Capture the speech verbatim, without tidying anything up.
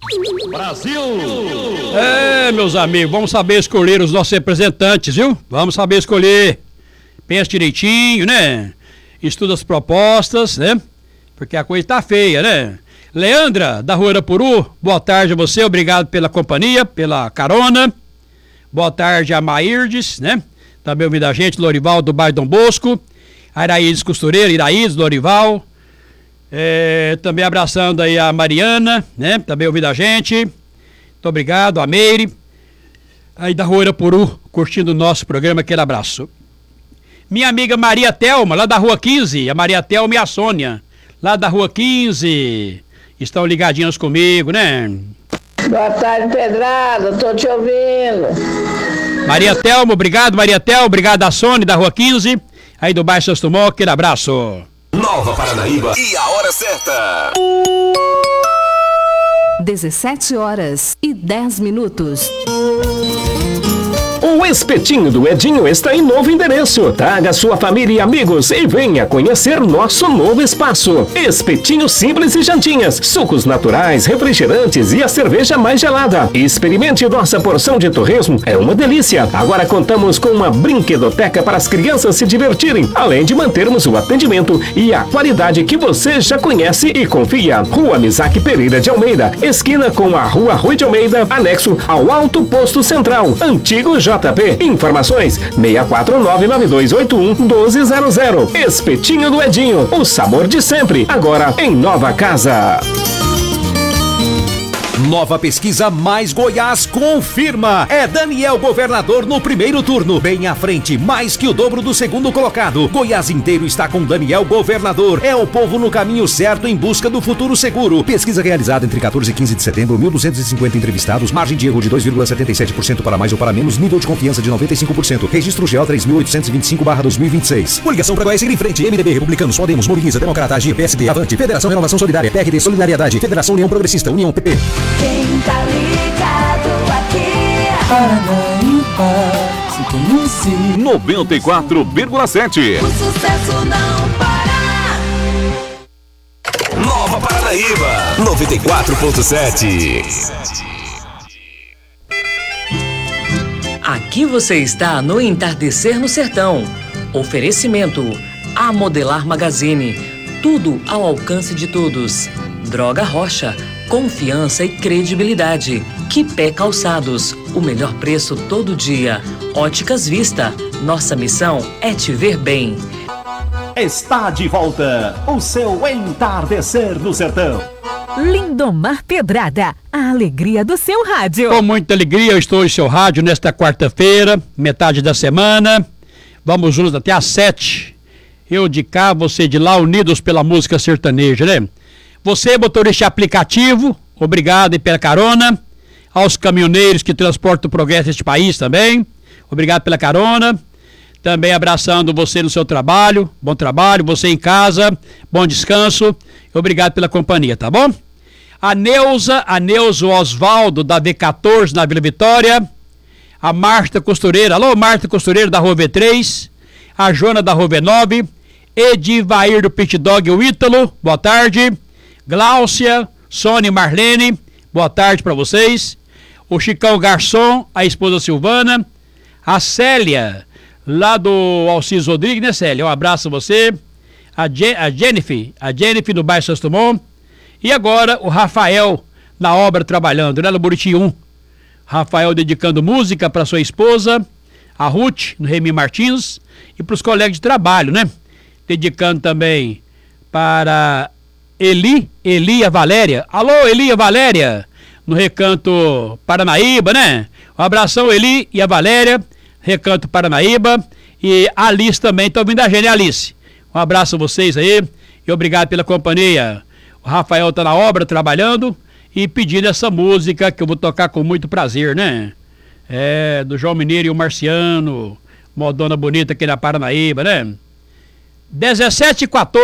Brasil! É, meus amigos, vamos saber escolher os nossos representantes, viu? Vamos saber escolher. Pensa direitinho, né? Estuda as propostas, né? Porque a coisa tá feia, né? Leandra, da Rua Arapuru, boa tarde a você, obrigado pela companhia, pela carona. Boa tarde a Mairdes, né? Também ouvindo a gente, Lorival do bairro Dom Bosco. A Iraídes Costureira, Iraídes, Lorival. É, também abraçando aí a Mariana, né? Também ouvindo a gente. Muito obrigado, a Meire. Aí da Rua Arapuru, curtindo o nosso programa, aquele abraço. Minha amiga Maria Telma, lá da Rua quinze, a Maria Telma e a Sônia, lá da Rua quinze, estão ligadinhos comigo, né? Boa tarde, Pedrada, tô te ouvindo. Maria Telma, obrigado, Maria Telma, obrigado a Sônia da Rua quinze, aí do bairro Santos Dumont, aquele abraço. Nova Paranaíba e a hora certa. dezessete horas e dez minutos. O Espetinho do Edinho está em novo endereço. Traga sua família e amigos e venha conhecer nosso novo espaço. Espetinho simples e jantinhas, sucos naturais, refrigerantes e a cerveja mais gelada. Experimente nossa porção de torresmo, é uma delícia. Agora contamos com uma brinquedoteca para as crianças se divertirem, além de mantermos o atendimento e a qualidade que você já conhece e confia. Rua Misaque Pereira de Almeida, esquina com a Rua Rui de Almeida, anexo ao Alto Posto Central, antigo J P. Informações seis quatro nove nove dois oito um um dois zero zero. Espetinho do Edinho, o sabor de sempre, agora em nova casa. Nova pesquisa Mais Goiás confirma. É Daniel governador no primeiro turno. Bem à frente, mais que o dobro do segundo colocado. Goiás inteiro está com Daniel governador. É o povo no caminho certo em busca do futuro seguro. Pesquisa realizada entre quatorze e quinze de setembro. mil duzentos e cinquenta entrevistados. Margem de erro de dois vírgula setenta e sete por cento para mais ou para menos. Nível de confiança de noventa e cinco por cento. Registro G O três mil oitocentos e vinte e cinco barra dois mil e vinte e seis. Coligação para Goiás seguir em frente. M D B, Republicanos, Podemos, Mobiliza, Democrata, Agir, P S D, Avante, Federação Renovação Solidária, P R D, Solidariedade, Federação União Progressista, União P P. Quem tá ligado aqui? Paranaíba, sintonize noventa e quatro vírgula sete. O sucesso não para. Nova Paranaíba, noventa e quatro ponto sete. Aqui você está no Entardecer no Sertão. Oferecimento A Modelar Magazine. Tudo ao alcance de todos. Droga Rocha. Confiança e credibilidade. Quipé Calçados, o melhor preço todo dia. Óticas Vista, nossa missão é te ver bem. Está de volta o seu Entardecer no Sertão. Lindomar Pedrada, a alegria do seu rádio. Com muita alegria eu estou em seu rádio nesta quarta-feira, metade da semana. Vamos juntos até às sete. Eu de cá, você de lá, unidos pela música sertaneja, né? Você, motorista de aplicativo, obrigado pela carona. Aos caminhoneiros que transportam o progresso deste país também, obrigado pela carona. Também abraçando você no seu trabalho, bom trabalho, você em casa, bom descanso. Obrigado pela companhia, tá bom? A Neuza, a Neuza Osvaldo, da V quatorze, na Vila Vitória. A Marta Costureira, alô Marta Costureira, da Rua V três. A Joana, da Rua V nove. Edivair, do Pit Dog, o Ítalo, boa tarde. Gláucia, Sônia e Marlene, boa tarde para vocês. O Chicão Garçom, a esposa Silvana. A Célia, lá do Alcides Rodrigues, né, Célia? Um abraço a você. A, Je- a Jennifer, a Jennifer do bairro Santos Dumont. E agora o Rafael, na obra trabalhando, né, no Buriti um. Rafael dedicando música para sua esposa, a Ruth, no Remy Martins, e para os colegas de trabalho, né? Dedicando também para Eli, Eli e a Valéria. Alô, Eli e a Valéria, no Recanto Paranaíba, né? Um abração, Eli e a Valéria, Recanto Paranaíba. E a Alice também, tá ouvindo a gente, Alice? Um abraço a vocês aí e obrigado pela companhia. O Rafael tá na obra, trabalhando e pedindo essa música que eu vou tocar com muito prazer, né? É, do João Mineiro e o Marciano, modona bonita aqui na Paranaíba, né? dezessete e quatorze.